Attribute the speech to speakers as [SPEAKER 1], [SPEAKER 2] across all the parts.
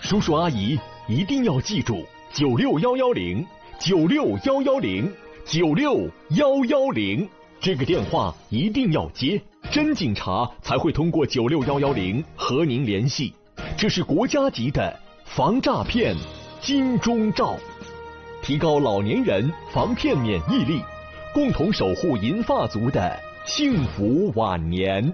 [SPEAKER 1] 叔叔阿姨一定要记住96110，96110，96110，这个电话一定要接，真警察才会通过96110和您联系。这是国家级的防诈骗金钟罩，提高老年人防骗免疫力，共同守护银发族的幸福晚年。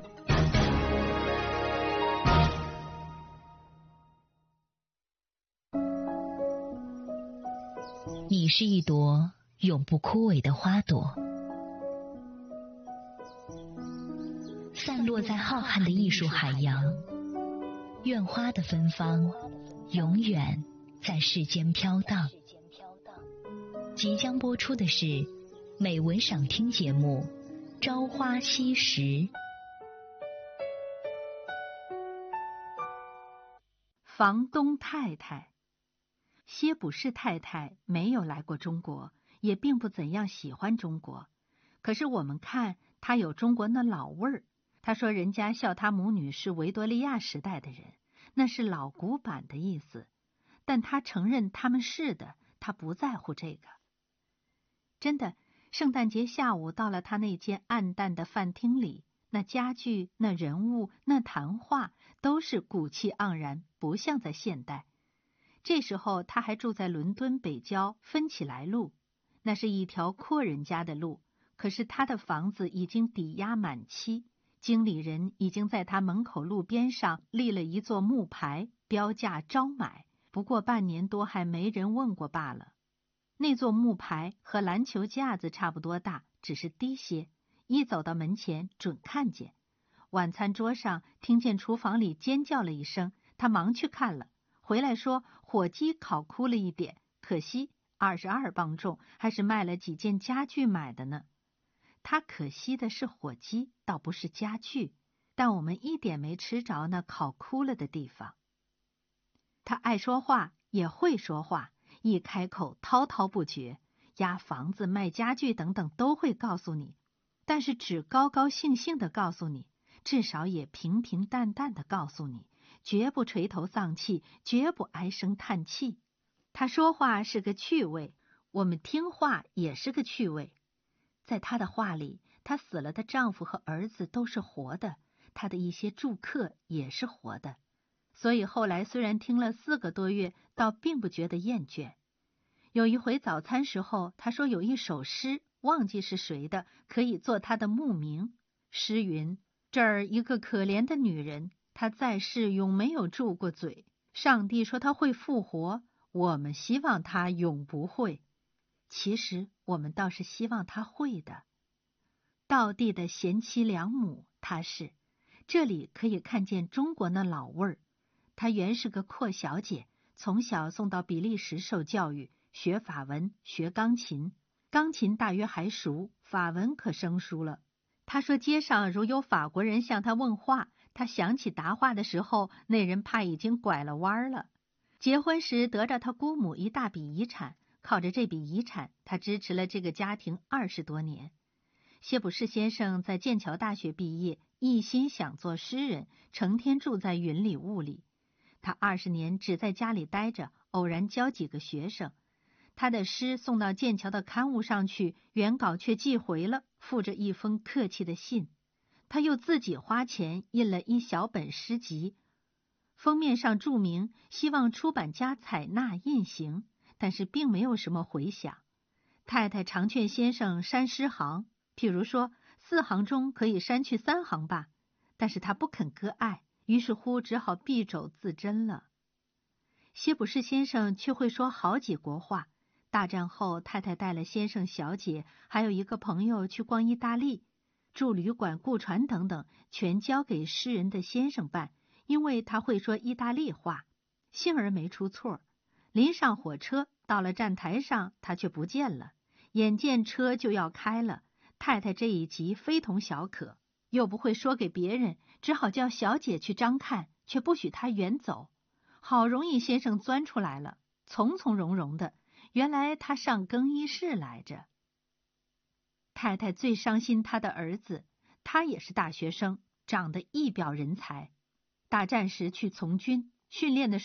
[SPEAKER 2] 你是一朵永不枯萎的花朵，散落在浩瀚的艺术海洋。愿花的芬芳永远在世间飘荡。即将播出的是美文赏听节目《朝花夕拾》。
[SPEAKER 3] 房东太太。歇普士太太没有来过中国，也并不怎样喜欢中国。可是我们看她有中国那老味儿。她说人家笑她母女是维多利亚时代的人，那是老古板的意思。但她承认他们是的，她不在乎这个。真的，圣诞节下午到了她那间暗淡的饭厅里，那家具、那人物、那谈话都是骨气盎然，不像在现代。这时候他还住在伦敦北郊芬起来路，那是一条阔人家的路，可是他的房子已经抵押满期，经理人已经在他门口路边上立了一座木牌，标价招买，不过半年多还没人问过罢了。那座木牌和篮球架子差不多大，只是低些，一走到门前准看见。晚餐桌上听见厨房里尖叫了一声，他忙去看了，回来说火鸡烤枯了一点，可惜22磅重，还是卖了几件家具买的呢。他可惜的是火鸡，倒不是家具，但我们一点没吃着那烤枯了的地方。他爱说话，也会说话，一开口滔滔不绝，押房子、卖家具等等都会告诉你，但是只高高兴兴的告诉你，至少也平平淡淡的告诉你，绝不垂头丧气，绝不唉声叹气。他说话是个趣味，我们听话也是个趣味。在他的话里，她死了的丈夫和儿子都是活的，他的一些住客也是活的，所以后来虽然听了4个多月，倒并不觉得厌倦。有一回早餐时候，他说有一首诗，忘记是谁的，可以做他的墓名。诗云：这儿一个可怜的女人，她在世永没有住过嘴，上帝说她会复活，我们希望她永不会。其实我们倒是希望她会的。道地的贤妻良母，她是。这里可以看见中国那老味儿。她原是个阔小姐，从小送到比利时受教育，学法文，学钢琴。钢琴大约还熟，法文可生疏了。她说街上如有法国人向她问话，她想起答话的时候，那人怕已经拐了弯了。结婚时得着她姑母一大笔遗产，靠着这笔遗产，她支持了这个家庭20多年。谢普士先生在剑桥大学毕业，一心想做诗人，成天住在云里雾里。他20年只在家里待着，偶然教几个学生。他的诗送到剑桥的刊物上去，原稿却寄回了，附着一封客气的信。他又自己花钱印了一小本诗集，封面上注明希望出版家采纳印行，但是并没有什么回响。太太常劝先生删诗行，譬如说4行中可以删去3行吧，但是他不肯割爱，于是乎只好敝帚自珍了。谢普士先生却会说好几国话。大战后，太太带了先生、小姐还有一个朋友去逛意大利，住旅馆、雇船等等，全交给诗人的先生办，因为他会说意大利话。幸而没出错。临上火车，到了站台上，他却不见了。眼见车就要开了，太太这一急非同小可，又不会说给别人，只好叫小姐去张看，却不许他远走。好容易先生钻出来了，从从容容的，原来他上更衣室来着。太太最伤心他的儿子，他也是大学生，长得一表人才。大战时去从军，训练的